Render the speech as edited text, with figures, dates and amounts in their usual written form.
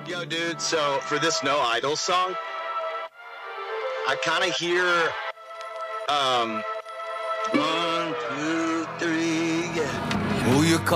Yo, dude, so for this No Idol song, I kind of hear, um, 1, 2, 3, yeah. Who you